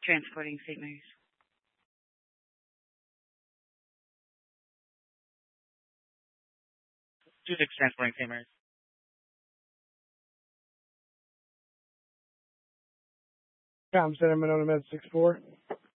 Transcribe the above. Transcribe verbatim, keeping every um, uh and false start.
transporting Saint Mary's. Two six transporting Saint Mary's. Com Center, Monona Med six four.